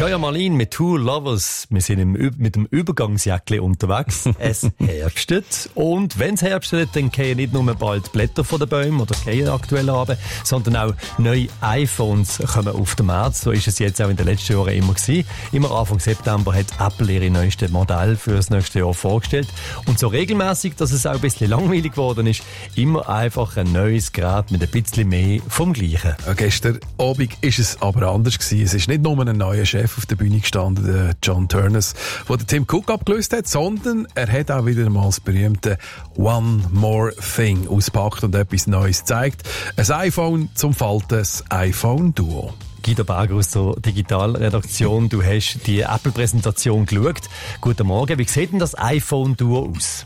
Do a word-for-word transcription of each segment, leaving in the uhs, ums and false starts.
Joya Marlin mit Two Lovers. Wir sind im, mit dem Übergangsjäckli unterwegs. Es herbstet. Und wenn es herbstet, dann gehen nicht nur bald Blätter von den Bäumen oder gehen aktuell Abend, sondern auch neue iPhones kommen auf den Markt. So ist es jetzt auch in den letzten Jahren immer gewesen. Immer Anfang September hat Apple ihre neuesten Modelle für das nächste Jahr vorgestellt. Und so regelmäßig, dass es auch ein bisschen langweilig geworden ist, immer einfach ein neues Gerät mit ein bisschen mehr vom Gleichen. Ja, gestern Abend ist es aber anders gewesen. Es ist nicht nur ein neuer Chef auf der Bühne gestanden, der John Turners, der den Tim Cook abgelöst hat, sondern er hat auch wieder mal das berühmte One More Thing auspackt und etwas Neues gezeigt. Ein iPhone zum Falten, das iPhone Duo. Guido Berger aus der Digitalredaktion, du hast die Apple-Präsentation geschaut. Guten Morgen, wie sieht denn das iPhone Duo aus?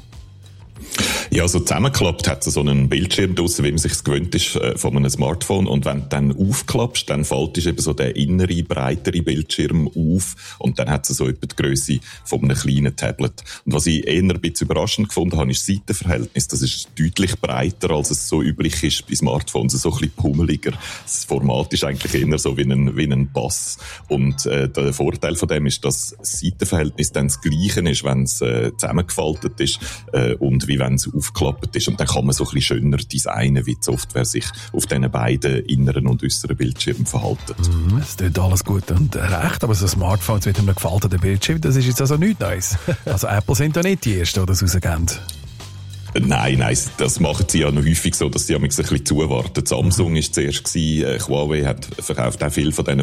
Ja, so zusammengeklappt hat es so einen Bildschirm draussen, wie man sich gewöhnt ist äh, von einem Smartphone. Und wenn du dann aufklappst, dann fällt eben so der innere, breitere Bildschirm auf. Und dann hat es so etwa die Grösse von einem kleinen Tablet. Und was ich eher ein bisschen überraschend gefunden habe, ist das Seitenverhältnis. Das ist deutlich breiter, als es so üblich ist bei Smartphones. So ein bisschen pummeliger. Das Format ist eigentlich eher so wie ein, wie ein Pass. Und äh, der Vorteil von dem ist, dass das Seitenverhältnis dann das Gleiche ist, wenn es äh, zusammengefaltet ist äh, und wie wenn es aufgeklappt ist. Und dann kann man so ein bisschen schöner designen, wie die Software sich auf diesen beiden inneren und äußeren Bildschirmen verhalten. Mhm, es tut alles gut und recht, aber so Smartphones mit einem gefalteten Bildschirm, das ist jetzt also nichts Neues. Also Apple sind da nicht die Ersten, die das rausgeben. Nein, nein, das machen sie ja noch häufig so, dass sie ein bisschen zuwarten. Samsung war zuerst gewesen, äh, Huawei hat verkauft auch viel von diesen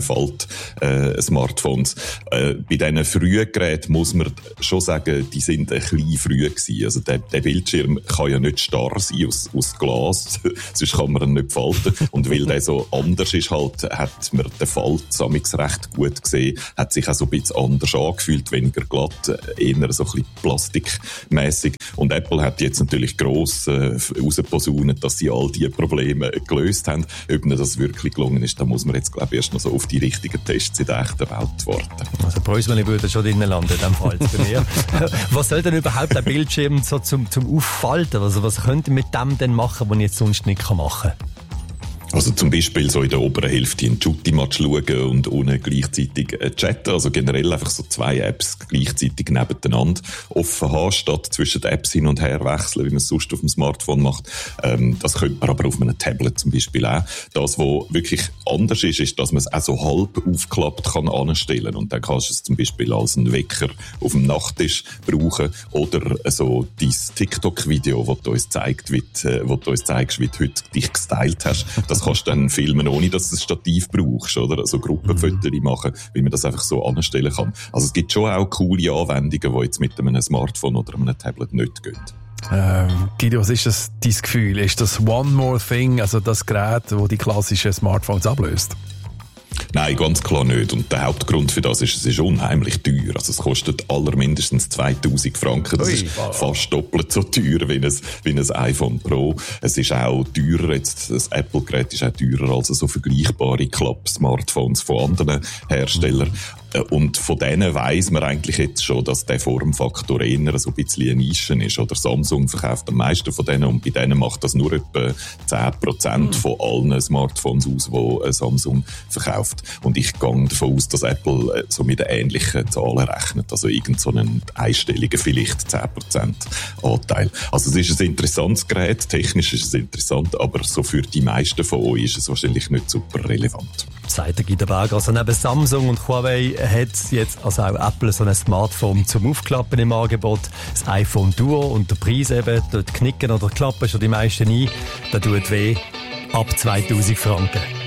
Falt-Smartphones. Äh, äh, bei diesen frühen Geräten muss man schon sagen, die sind ein bisschen früh gewesen. Also der, der Bildschirm kann ja nicht starr sein aus, aus Glas, sonst kann man ihn nicht falten. Und weil der so anders ist halt, hat man den Falt samix recht gut gesehen, hat sich auch so ein bisschen anders angefühlt, weniger glatt, eher so ein bisschen plastikmässig. Und Apple hat jetzt natürlich gross äh, rausposaunen, dass sie all diese Probleme gelöst haben. Ob ihnen das wirklich gelungen ist, da muss man jetzt, glaube ich, erst noch so auf die richtigen Tests in der echten Welt warten. Also Brösmeli würde schon drinnen landen, in dem Fall bei mir. Was soll denn überhaupt ein Bildschirm so zum, zum Auffalten? Also was könnte ich mit dem denn machen, was ich jetzt sonst nicht machen kann? Also zum Beispiel so in der oberen Hälfte einen Shooty-Match schauen und ohne gleichzeitig chatten. Also generell einfach so zwei Apps gleichzeitig nebeneinander offen haben, statt zwischen den Apps hin und her wechseln, wie man es sonst auf dem Smartphone macht. Ähm, das könnte man aber auf einem Tablet zum Beispiel auch. Das, was wirklich anders ist, ist, dass man es auch so halb aufgeklappt kann anstellen. Und dann kannst du es zum Beispiel als einen Wecker auf dem Nachttisch brauchen oder so dein TikTok-Video, wo du uns zeigt, wie du, wo du uns zeigst, wie du heute dich gestylt hast. Das kannst du dann filmen, ohne dass du ein Stativ brauchst, oder? Also Gruppenfotos machen, wie man das einfach so anstellen kann. Also es gibt schon auch coole Anwendungen, die jetzt mit einem Smartphone oder einem Tablet nicht gehen. Ähm, Guido, was ist das, dein Gefühl? Ist das One More Thing, also das Gerät, das die klassischen Smartphones ablöst? Nein, ganz klar nicht. Und der Hauptgrund für das ist, es ist unheimlich teuer. Also es kostet allermindestens zweitausend Franken. Das Ui, ist wow. fast doppelt so teuer wie ein, wie ein iPhone Pro. Es ist auch teurer, jetzt, das Apple-Gerät ist auch teurer als so vergleichbare Klapp-Smartphones von anderen Herstellern. Mhm. Und von denen weiss man eigentlich jetzt schon, dass der Formfaktor eher so ein bisschen eine Nische ist. Oder Samsung verkauft am meisten von denen und bei denen macht das nur etwa zehn Prozent mhm. von allen Smartphones aus, die Samsung verkauft. Und ich gehe davon aus, dass Apple so mit ähnlichen Zahlen rechnet. Also irgend so einen einstelligen, vielleicht zehn Prozent Anteil. Also es ist ein interessantes Gerät, technisch ist es interessant, aber so für die meisten von euch ist es wahrscheinlich nicht super relevant. Sagt der Guido Berger. Also neben Samsung und Huawei hat jetzt also auch Apple so ein Smartphone zum Aufklappen im Angebot. Das iPhone Duo und der Preis eben, dort knicken oder klappen schon die meisten ein. Da tut weh ab zweitausend Franken.